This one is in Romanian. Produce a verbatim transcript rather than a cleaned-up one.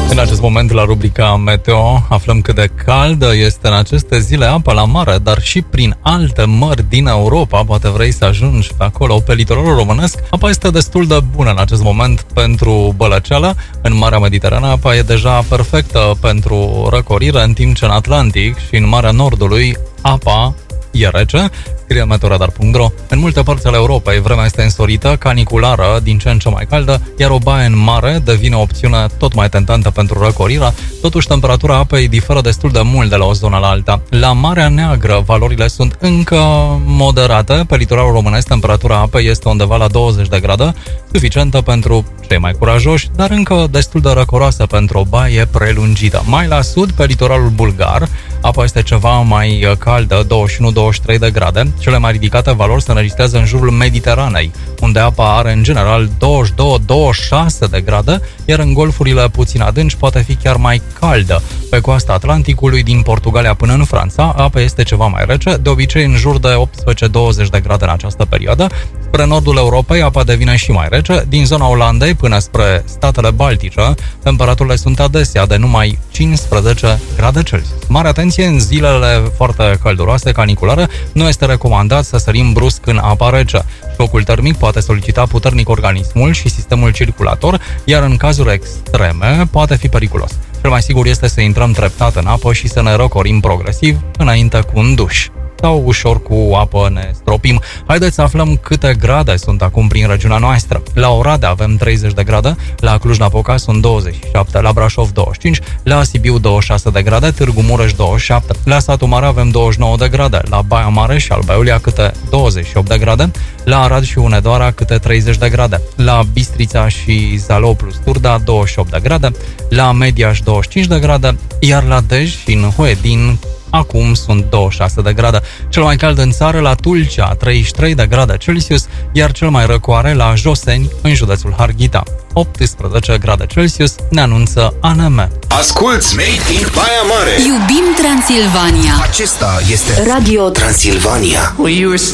În acest moment, la rubrica Meteo, aflăm cât de caldă este în aceste zile apa la mare, dar și prin alte mări din Europa. Poate vrei să ajungi pe acolo, pe litoralul românesc. Apa este destul de bună în acest moment pentru bălăceală. În Marea Mediterană apa e deja perfectă pentru răcorire, în timp ce în Atlantic și în Marea Nordului apa e rece. Scrie meteoradar punct ro. În multe părți ale Europei vremea este însorită, caniculară, din ce în ce mai caldă, iar o baie în mare devine o opțiune tot mai tentantă pentru răcorirea. Totuși, temperatura apei diferă destul de mult de la o zonă la alta. La Marea Neagră, valorile sunt încă moderate. Pe litoralul românesc, temperatura apei este undeva la douăzeci de grade, suficientă pentru cei mai curajoși, dar încă destul de răcoroasă pentru o baie prelungită. Mai la sud, pe litoralul bulgar, apa este ceva mai caldă, douăzeci și unu douăzeci și trei de grade. Cele mai ridicate valori se înregistrează în jurul Mediteranei, unde apa are în general douăzeci și doi douăzeci și șase de grade, iar în golfurile puțin adânci poate fi chiar mai caldă. Pe coasta Atlanticului, din Portugalia până în Franța, apa este ceva mai rece, de obicei în jur de optsprezece douăzeci de grade în această perioadă. Spre nordul Europei, apa devine și mai rece. Din zona Olandei până spre statele Baltice, temperaturile sunt adesea de numai cincisprezece grade Celsius. Mare atenție, în zilele foarte călduroase, caniculare, nu este recomandat să sărim brusc în apa rece. Șocul termic poate solicita puternic organismul și sistemul circulator, iar în cazuri extreme poate fi periculos. Cel mai sigur este să intrăm treptat în apă și să ne răcorim progresiv, înainte cu un duș sau ușor cu apă ne stropim. Haideți să aflăm câte grade sunt acum prin regiunea noastră. La Oradea avem treizeci de grade, la Cluj-Napoca sunt douăzeci și șapte, la Brașov douăzeci și cinci, la Sibiu douăzeci și șase de grade, Târgu Mureș douăzeci și șapte, la Satu Mare avem douăzeci și nouă de grade, la Baia Mare și Alba Iulia câte douăzeci și opt de grade, la Arad și Hunedoara câte treizeci de grade, la Bistrița și Zalău plus Turda douăzeci și opt de grade, la Mediaș douăzeci și cinci de grade, iar la Dej și în Huedin acum sunt douăzeci și șase de grade. Cel mai cald în țară la Tulcea, treizeci și trei de grade Celsius, iar cel mai răcoare la Joseni, în județul Harghita, optsprezece grade Celsius, ne anunță A N M. Asculți Made in Baia Mare. Iubim Transilvania. Acesta este Radio Transilvania. Well, you were